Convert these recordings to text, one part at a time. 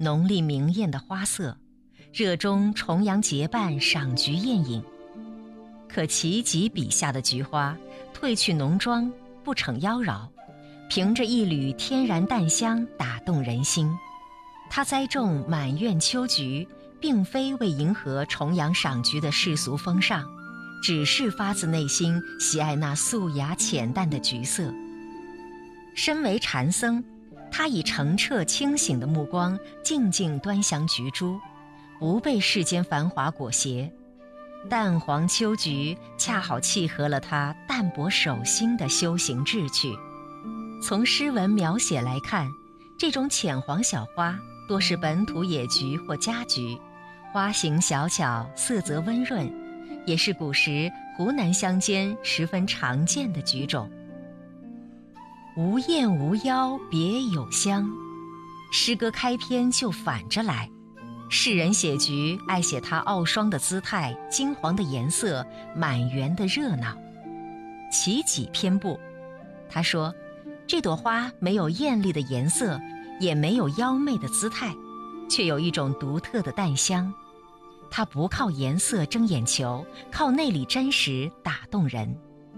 浓丽明艳的花色，热衷重阳结伴赏菊宴饮。可齐己笔下的菊花，褪去浓妆，不逞妖娆，凭着一缕天然淡香打动人心。他栽种满院秋菊，并非为迎合重阳赏菊的世俗风尚，只是发自内心喜爱那素雅浅淡的菊色。身为禅僧，他以澄澈清醒的目光静静端详菊株，不被世间繁华裹挟。淡黄秋菊恰好契合了他淡泊守心的修行志趣。从诗文描写来看，这种浅黄小花多是本土野菊或家菊，花形小巧，色泽温润，也是古时湖南乡间十分常见的菊种。无艳无妖别有香，诗歌开篇就反着来。世人写菊爱写它傲霜的姿态，金黄的颜色，满园的热闹。齐己偏不，他说这朵花没有艳丽的颜色，也没有妖媚的姿态，却有一种独特的淡香。它不靠颜色争眼球，靠内里真实打动人。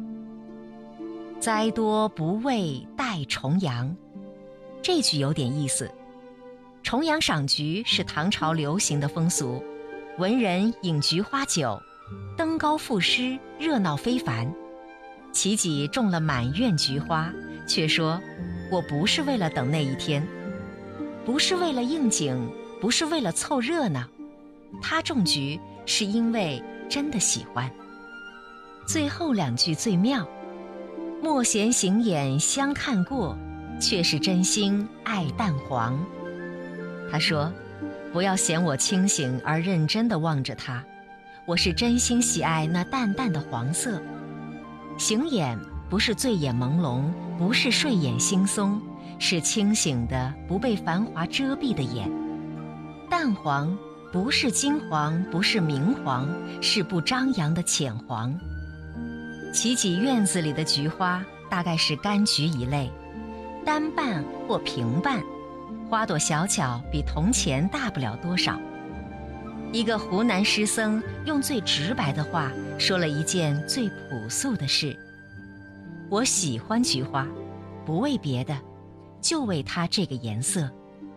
栽多不为待重阳，这句有点意思。重阳赏菊是唐朝流行的风俗，文人饮菊花酒，登高赋诗，热闹非凡。齐己种了满院菊花，却说我不是为了等那一天，不是为了应景，不是为了凑热闹，他种菊是因为真的喜欢。最后两句最妙，莫嫌行眼相看过，却是真心爱淡黄。他说不要嫌我清醒而认真地望着它，我是真心喜爱那淡淡的黄色。行眼不是醉眼朦胧，不是睡眼惺忪，是清醒的不被繁华遮蔽的眼。淡黄不是金黄，不是明黄，是不张扬的浅黄。齐己院子里的菊花大概是柑橘一类，单瓣或平瓣，花朵小巧，比铜钱大不了多少。一个湖南诗僧用最直白的话说了一件最朴素的事：我喜欢菊花，不为别的，就为它这个颜色。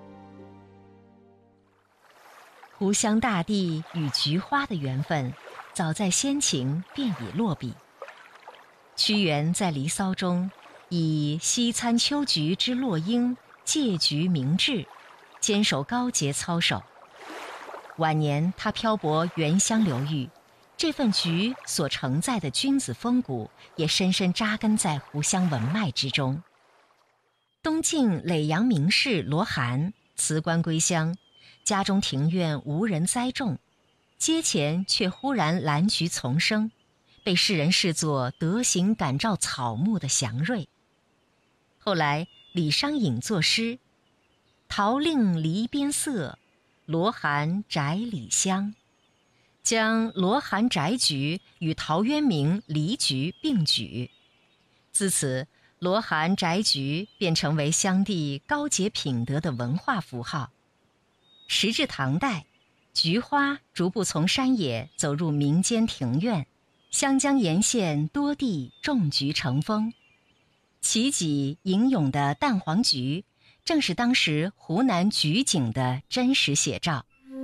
湖湘大地与菊花的缘分，早在先秦便已落笔。屈原在《离骚》中以西餐秋菊之落英，借菊明志，坚守高洁操守。晚年他漂泊原乡流域，这份菊所承载的君子风骨也深深扎根在湖湘文脉之中。东晋耒阳名士罗涵辞官归乡，家中庭院无人栽种，街前却忽然兰菊丛生，被世人视作德行感召草木的祥瑞。后来李商隐作诗：桃令篱边色，罗涵宅里香，将罗涵宅菊与陶渊明离菊并举。自此，罗涵宅菊便成为湘地高洁品德的文化符号。时至唐代，菊花逐步从山野走入民间庭院，湘江沿线多地种菊成风。齐己吟咏的淡黄菊，正是当时湖南菊景的真实写照。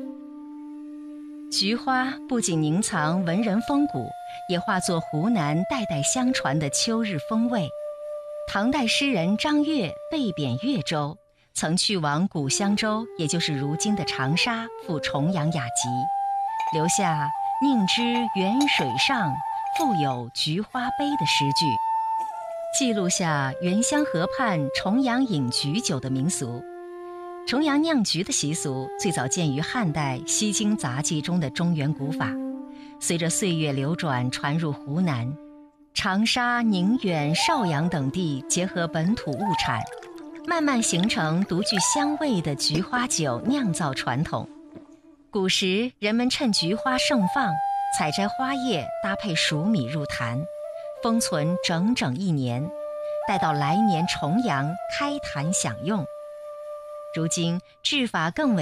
菊花不仅凝藏文人风骨，也化作湖南代代相传的秋日风味。唐代诗人张悦被贬越州，曾去往古香洲，也就是如今的长沙，赴重阳雅集，留下宁知远水上，复有菊花杯的诗句，记录下原乡河畔重阳饮菊酒的民俗。重阳酿菊的习俗最早见于汉代《西京杂记》中的中原古法，随着岁月流转传入湖南，长沙、宁远、邵阳等地结合本土物产，慢慢形成独具香味的菊花酒酿造传统。古时人们趁菊花盛放，采摘花叶搭配熟米入坛，封存整整1年，待到来年重阳开坛享用。如今制法更为